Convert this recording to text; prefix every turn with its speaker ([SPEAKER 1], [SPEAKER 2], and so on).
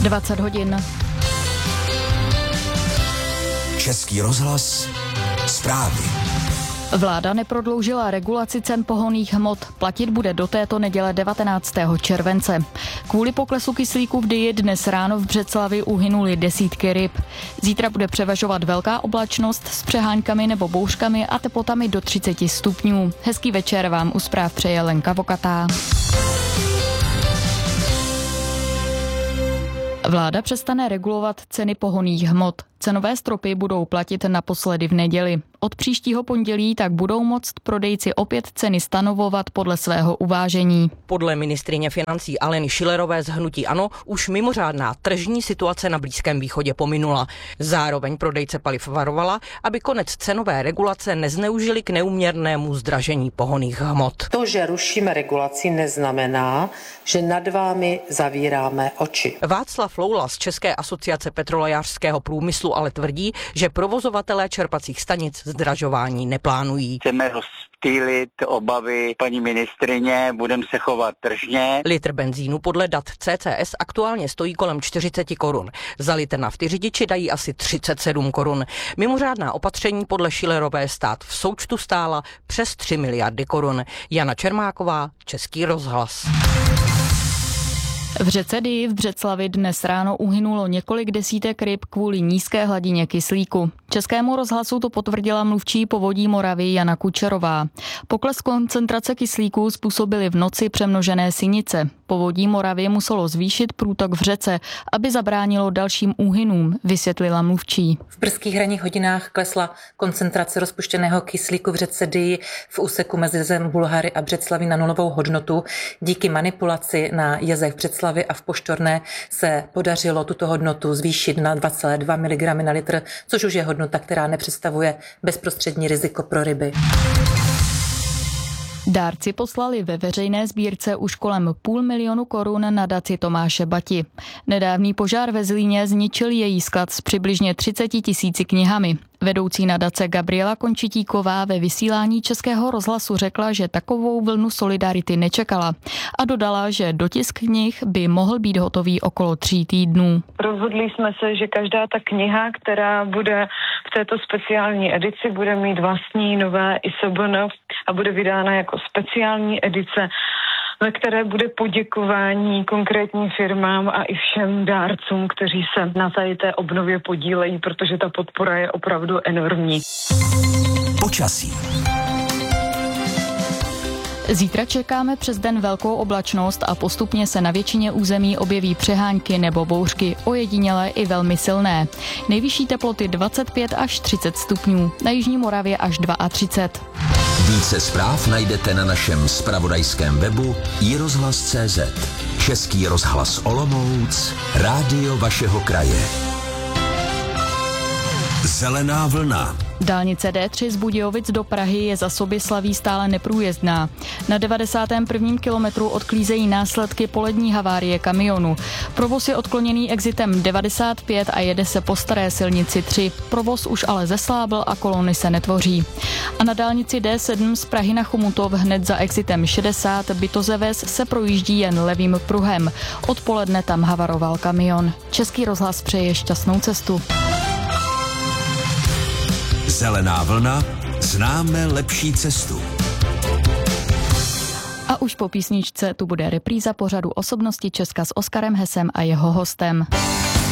[SPEAKER 1] 20 hodin.
[SPEAKER 2] Český rozhlas, zprávy.
[SPEAKER 1] Vláda neprodloužila regulaci cen pohonných hmot. Platit bude do této neděle 19. července. Kvůli poklesu kyslíku v Dyji dnes ráno v Břeclavi uhynuly desítky ryb. Zítra bude převažovat velká oblačnost s přeháňkami nebo bouřkami a teplotami do 30 stupňů. Hezký večer vám u zpráv přeje Lenka Vokatá. Vláda přestane regulovat ceny pohonných hmot. Cenové stropy budou platit naposledy v neděli. Od příštího pondělí tak budou moct prodejci opět ceny stanovovat podle svého uvážení.
[SPEAKER 3] Podle ministryně financí Aleny Schillerové z hnutí ANO už mimořádná tržní situace na Blízkém východě pominula. Zároveň prodejce paliv varovala, aby konec cenové regulace nezneužili k neúměrnému zdražení pohonných hmot.
[SPEAKER 4] To, že rušíme regulaci, neznamená, že nad vámi zavíráme oči.
[SPEAKER 3] Václav Loula z České asociace petrolejářského průmyslu ale tvrdí, že provozovatelé čerpacích stanic zdražování neplánují.
[SPEAKER 5] Chceme rozptýlit obavy paní ministryně, budeme se chovat tržně.
[SPEAKER 3] Litr benzínu podle dat CCS aktuálně stojí kolem 40 korun. Za litr nafty řidiči dají asi 37 korun. Mimořádná opatření podle Schillerové stát v součtu stála přes 3 miliardy korun. Jana Čermáková, Český rozhlas.
[SPEAKER 1] V řece Dyji v Břeclavi dnes ráno uhynulo několik desítek ryb kvůli nízké hladině kyslíku. Českému rozhlasu to potvrdila mluvčí Povodí Moravy Jana Kučerová. Pokles koncentrace kyslíku způsobily v noci přemnožené sinice. Povodí Moravy muselo zvýšit průtok v řece, aby zabránilo dalším úhynům, vysvětlila mluvčí.
[SPEAKER 6] V brzkých ranních hodinách klesla koncentrace rozpuštěného kyslíku v řece Dyji v úseku mezi jezem Bulhary a Břeclaví na nulovou hodnotu. Díky manipulaci na jezech Břeclavi a v Poštorné se podařilo tuto hodnotu zvýšit na 2,2 mg na litr, což už je hodnota, která nepředstavuje bezprostřední riziko pro ryby.
[SPEAKER 1] Dárci poslali ve veřejné sbírce už kolem 500 000 korun na nadaci Tomáše Bati. Nedávný požár ve Zlíně zničil její sklad s přibližně 30 000 knihami. Vedoucí nadace Gabriela Končitíková ve vysílání Českého rozhlasu řekla, že takovou vlnu solidarity nečekala a dodala, že dotisk knih by mohl být hotový okolo 3 týdnů.
[SPEAKER 7] Rozhodli jsme se, že každá ta kniha, která bude v této speciální edici, bude mít vlastní nové ISBN a bude vydána jako speciální edice, ve které bude poděkování konkrétním firmám a i všem dárcům, kteří se na té obnově podílejí, protože ta podpora je opravdu enormní.
[SPEAKER 2] Počasí.
[SPEAKER 1] Zítra čekáme přes den velkou oblačnost a postupně se na většině území objeví přehánky nebo bouřky, ojedinělé i velmi silné. Nejvyšší teploty 25 až 30 stupňů, na jižní Moravě až 32.
[SPEAKER 2] Více zpráv najdete na našem zpravodajském webu iRozhlas.cz. Český rozhlas Olomouc, rádio vašeho kraje. Zelená vlna.
[SPEAKER 1] Dálnice D3 z Budějovic do Prahy je za Soběslaví stále neprůjezdná. Na 91. kilometru odklízejí následky polední havárie kamionu. Provoz je odkloněný exitem 95 a jede se po staré silnici 3. Provoz už ale zeslábl a kolony se netvoří. A na dálnici D7 z Prahy na Chomutov hned za exitem 60 Bytozeves se projíždí jen levým pruhem. Odpoledne tam havaroval kamion. Český rozhlas přeje šťastnou cestu.
[SPEAKER 2] Zelená vlna, známe lepší cestu.
[SPEAKER 1] A už po písničce tu bude repríza pořadu Osobnosti Česka s Oskarem Hesem a jeho hostem.